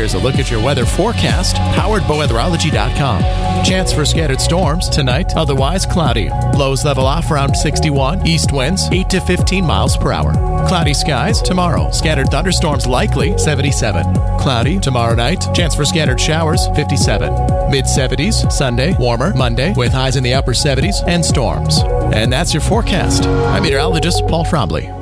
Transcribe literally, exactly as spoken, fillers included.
Here's a look at your weather forecast, powered by weatherology dot com. Chance for scattered storms tonight, otherwise cloudy. Lows level off around sixty-one. East winds eight to fifteen miles per hour. Cloudy skies tomorrow. Scattered thunderstorms likely, seventy-seven. Cloudy tomorrow night. Chance for scattered showers, fifty-seven. mid seventies Sunday. Warmer Monday with highs in the upper seventies and storms. And that's your forecast. I'm meteorologist Paul Frombley.